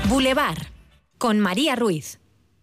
Boulevard, con María Ruiz.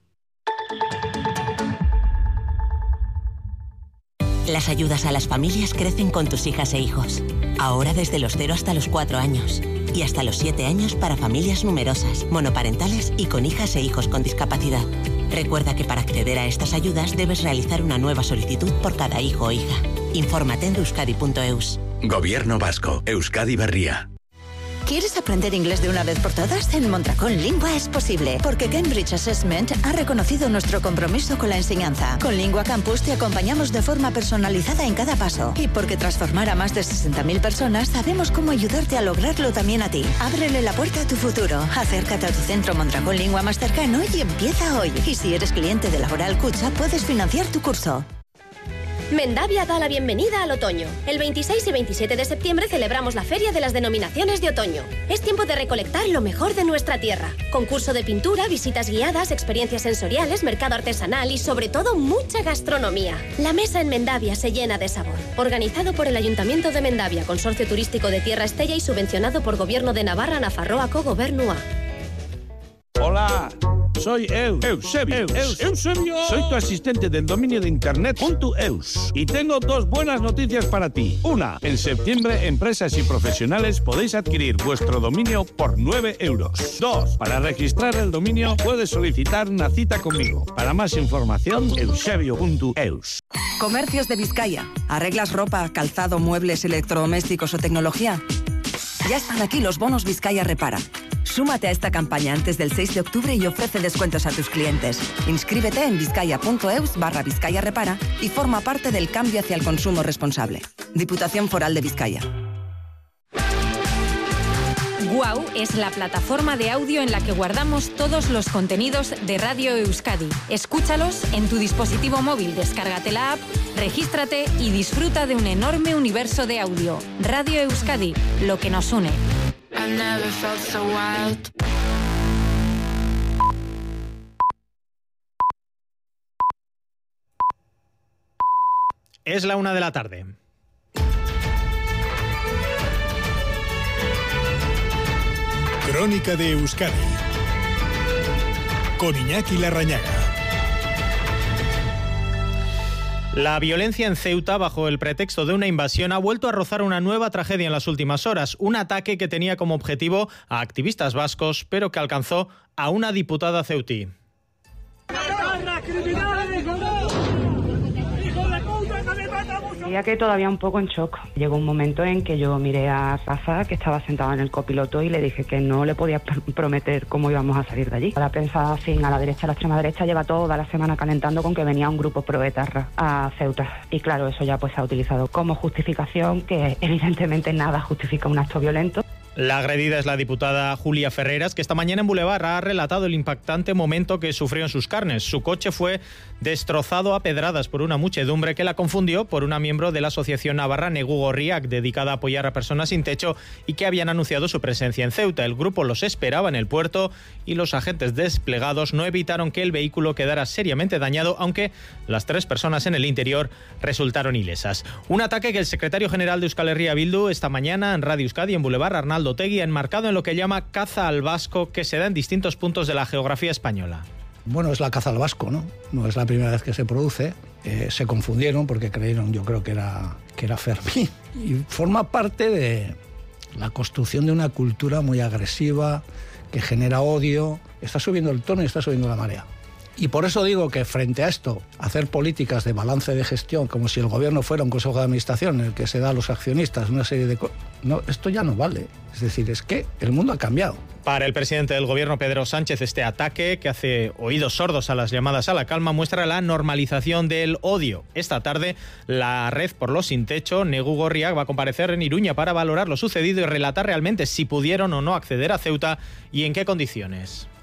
Las ayudas a las familias crecen con tus hijas e hijos. Ahora desde los 0 hasta los 4 años. Y hasta los 7 años para familias numerosas, monoparentales y con hijas e hijos con discapacidad. Recuerda que para acceder a estas ayudas debes realizar una nueva solicitud por cada hijo o hija. Infórmate en euskadi.eus. Gobierno vasco, Euskadi Berria. ¿Quieres aprender inglés de una vez por todas? En Mondragón Lingua es posible, porque Cambridge Assessment ha reconocido nuestro compromiso con la enseñanza. Con Lingua Campus te acompañamos de forma personalizada en cada paso. Y porque transformar a más de 60.000 personas, sabemos cómo ayudarte a lograrlo también a ti. Ábrele la puerta a tu futuro. Acércate a tu centro Mondragón Lingua más cercano y empieza hoy. Y si eres cliente de Laboral Cucha, puedes financiar tu curso. Mendavia da la bienvenida al otoño. El 26 y 27 de septiembre celebramos la Feria de las Denominaciones de Otoño. Es tiempo de recolectar lo mejor de nuestra tierra. Concurso de pintura, visitas guiadas, experiencias sensoriales, mercado artesanal y sobre todo mucha gastronomía. La mesa en Mendavia se llena de sabor. Organizado por el Ayuntamiento de Mendavia, Consorcio Turístico de Tierra Estella y subvencionado por Gobierno de Navarra, Nafarroako Gobernua. Hola, soy Eusebio. Soy tu asistente del dominio de internet .eus. Y tengo dos buenas noticias para ti. Una, en septiembre, empresas y profesionales podéis adquirir vuestro dominio por 9 euros. Dos, para registrar el dominio puedes solicitar una cita conmigo. Para más información, eusebio.eus. Comercios de Vizcaya. ¿Arreglas ropa, calzado, muebles, electrodomésticos o tecnología? Ya están aquí los bonos Vizcaya Repara. Súmate a esta campaña antes del 6 de octubre y ofrece descuentos a tus clientes. Inscríbete en vizcaya.eus/Vizcaya Repara y forma parte del cambio hacia el consumo responsable. Diputación Foral de Vizcaya. Guau es la plataforma de audio en la que guardamos todos los contenidos de Radio Euskadi. Escúchalos en tu dispositivo móvil, descárgate la app, regístrate y disfruta de un enorme universo de audio. Radio Euskadi, lo que nos une. Es la 1 de la tarde. Crónica de Euskadi con Iñaki Larrañaga. La violencia en Ceuta, bajo el pretexto de una invasión, ha vuelto a rozar una nueva tragedia en las últimas horas. Un ataque que tenía como objetivo a activistas vascos, pero que alcanzó a una diputada ceutí. Ya que todavía un poco en shock. Llegó un momento en que yo miré a Rafa, que estaba sentado en el copiloto, y le dije que no le podía prometer cómo íbamos a salir de allí. La prensa afín a la derecha, la extrema derecha, lleva toda la semana calentando con que venía un grupo pro-etarra a Ceuta. Y claro, eso ya pues se ha utilizado como justificación, que evidentemente nada justifica un acto violento. La agredida es la diputada Julia Ferreras, que esta mañana en Boulevard ha relatado el impactante momento que sufrió en sus carnes. Su coche fue destrozado a pedradas por una muchedumbre que la confundió por una miembro de la asociación navarra Negu Gorriak, dedicada a apoyar a personas sin techo y que habían anunciado su presencia en Ceuta. El grupo los esperaba en el puerto y los agentes desplegados no evitaron que el vehículo quedara seriamente dañado, aunque las 3 personas en el interior resultaron ilesas. Un ataque que el secretario general de Euskal Herria Bildu esta mañana en Radio Euskadi en Boulevard, Arnaldo Otegi, ha enmarcado en lo que llama caza al vasco, que se da en distintos puntos de la geografía española. Bueno, es la caza al vasco, ¿no? No es la primera vez que se produce. Se confundieron porque creyeron, yo creo que era Fermín. Y forma parte de la construcción de una cultura muy agresiva, que genera odio. Está subiendo el tono y está subiendo la marea. Y por eso digo que frente a esto, hacer políticas de balance de gestión, como si el gobierno fuera un consejo de administración en el que se da a los accionistas una serie de cosas, no, esto ya no vale. Es decir, es que el mundo ha cambiado. Para el presidente del gobierno, Pedro Sánchez, este ataque, que hace oídos sordos a las llamadas a la calma, muestra la normalización del odio. Esta tarde, la Red por los Sin Techo, Negu Gorriak, va a comparecer en Iruña para valorar lo sucedido y relatar realmente si pudieron o no acceder a Ceuta y en qué condiciones.